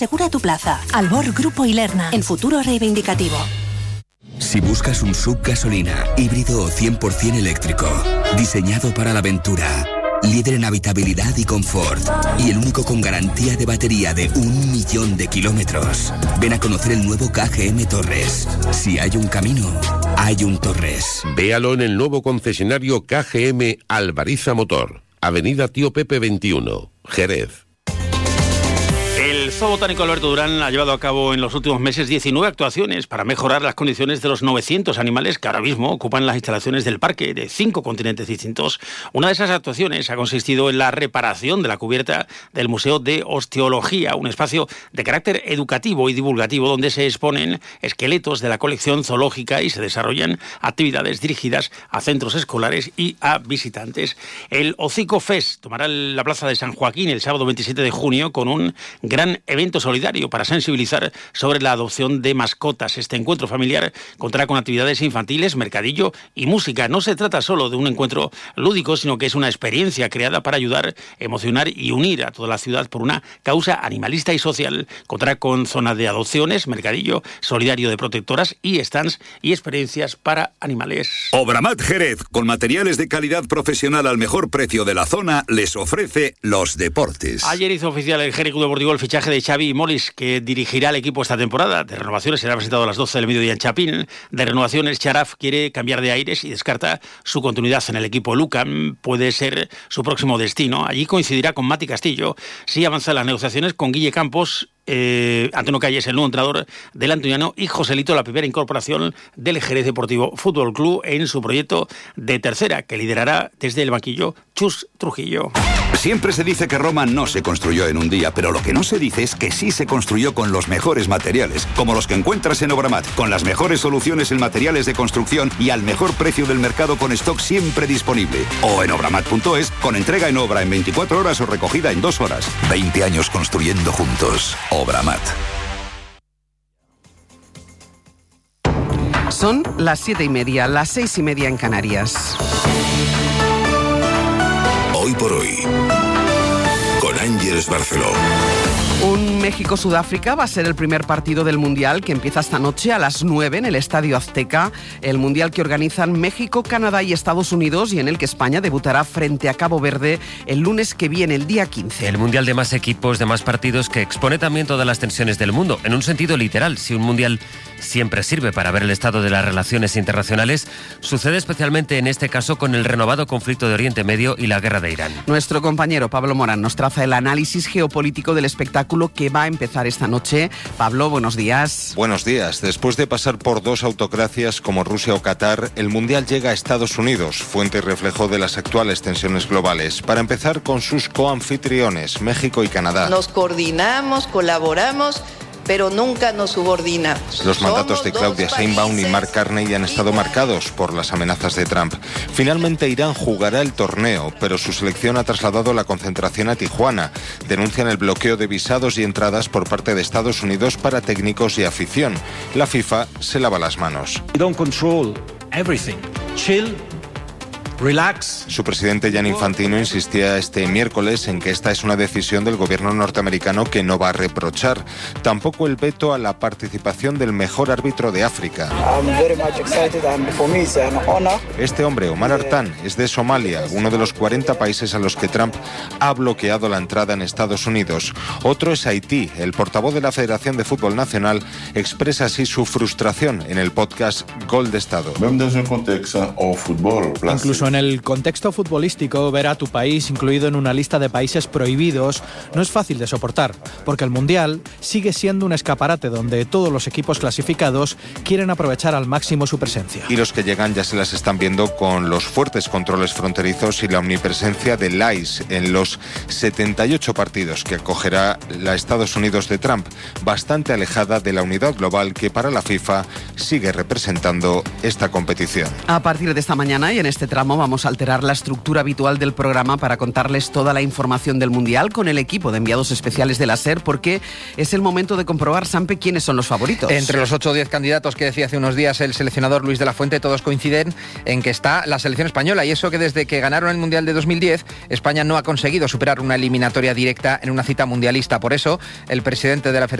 Asegura tu plaza. Albor Grupo Ilerna, en futuro reivindicativo. Si buscas un SUV gasolina, híbrido o 100% eléctrico, diseñado para la aventura, líder en habitabilidad y confort, y el único con garantía de batería de 1.000.000 de kilómetros, ven a conocer el nuevo KGM Torres. Si hay un camino, hay un Torres. Véalo en el nuevo concesionario KGM Alvariza Motor, Avenida Tío Pepe 21, Jerez. El Zoo Botánico Alberto Durán ha llevado a cabo en los últimos meses 19 actuaciones para mejorar las condiciones de los 900 animales que ahora mismo ocupan las instalaciones del parque de 5 continentes distintos. Una de esas actuaciones ha consistido en la reparación de la cubierta del Museo de Osteología, un espacio de carácter educativo y divulgativo donde se exponen esqueletos de la colección zoológica y se desarrollan actividades dirigidas a centros escolares y a visitantes. El Hocico Fest tomará la plaza de San Joaquín el sábado 27 de junio con un gran evento solidario para sensibilizar sobre la adopción de mascotas. Este encuentro familiar contará con actividades infantiles, mercadillo y música. No se trata solo de un encuentro lúdico, sino que es una experiencia creada para ayudar, emocionar y unir a toda la ciudad por una causa animalista y social. Contará con zona de adopciones, mercadillo solidario de protectoras y stands y experiencias para animales. Obramat Jerez, con materiales de calidad profesional al mejor precio de la zona, les ofrece los deportes. Ayer hizo oficial el Jerez Club Deportivo el fichaje de Xavi Molis, que dirigirá al equipo esta temporada. De Renovaciones será presentado a las 12 del mediodía en Chapín. De Renovaciones, Charaf quiere cambiar de aires y descarta su continuidad en el equipo. Lucan puede ser su próximo destino. Allí coincidirá con Mati Castillo si avanzan las negociaciones con Guille Campos. Antonio Calles, el nuevo entrenador del Antoniano, y Joselito, la primera incorporación del Jerez Deportivo Fútbol Club en su proyecto de tercera, que liderará desde el banquillo Chus Trujillo. Siempre se dice que Roma no se construyó en un día, pero lo que no se dice es que sí se construyó con los mejores materiales, como los que encuentras en Obramat, con las mejores soluciones en materiales de construcción y al mejor precio del mercado, con stock siempre disponible. O en obramat.es, con entrega en obra en 24 horas o recogida en 2 horas. 20 años construyendo juntos. Obramat. Son las 7:30, las 6:30 en Canarias. Hoy por hoy, con Ángeles Barceló. Un México-Sudáfrica va a ser el primer partido del Mundial que empieza esta noche a las 9 en el Estadio Azteca. El Mundial que organizan México, Canadá y Estados Unidos y en el que España debutará frente a Cabo Verde el lunes que viene, el día 15. El Mundial de más equipos, de más partidos, que expone también todas las tensiones del mundo. En un sentido literal, si un Mundial siempre sirve para ver el estado de las relaciones internacionales, sucede especialmente en este caso con el renovado conflicto de Oriente Medio y la guerra de Irán. Nuestro compañero Pablo Morán nos traza el análisis geopolítico del espectáculo que va a empezar esta noche. Pablo, buenos días. Buenos días. Después de pasar por 2 autocracias como Rusia o Qatar, el Mundial llega a Estados Unidos, fuente y reflejo de las actuales tensiones globales. Para empezar con sus coanfitriones, México y Canadá. Nos coordinamos, colaboramos, pero nunca nos subordinamos. Los mandatos de Claudia Sheinbaum y Mark Carney han estado marcados por las amenazas de Trump. Finalmente Irán jugará el torneo, pero su selección ha trasladado la concentración a Tijuana. Denuncian el bloqueo de visados y entradas por parte de Estados Unidos para técnicos y afición. La FIFA se lava las manos. Relax. Su presidente Gianni Infantino insistía este miércoles en que esta es una decisión del gobierno norteamericano que no va a reprochar. Tampoco el veto a la participación del mejor árbitro de África. Este hombre, Omar Artan, es de Somalia, uno de los 40 países a los que Trump ha bloqueado la entrada en Estados Unidos. Otro es Haití. El portavoz de la Federación de Fútbol Nacional expresa así su frustración en el podcast Gol de Estado. Incluso en el contexto futbolístico, ver a tu país incluido en una lista de países prohibidos no es fácil de soportar, porque el Mundial sigue siendo un escaparate donde todos los equipos clasificados quieren aprovechar al máximo su presencia. Y los que llegan ya se las están viendo con los fuertes controles fronterizos y la omnipresencia del ICE en los 78 partidos que acogerá la Estados Unidos de Trump, bastante alejada de la unidad global que para la FIFA sigue representando esta competición. A partir de esta mañana y en este tramo vamos a alterar la estructura habitual del programa para contarles toda la información del Mundial con el equipo de enviados especiales de la SER, porque es Es el momento de comprobar, Sampe, quiénes son los favoritos. Entre los 8 o 10 candidatos que decía hace unos días el seleccionador Luis de la Fuente, todos coinciden en que está la selección española, y eso que desde que ganaron el Mundial de 2010, España no ha conseguido superar una eliminatoria directa en una cita mundialista. Por eso, el presidente de la Federación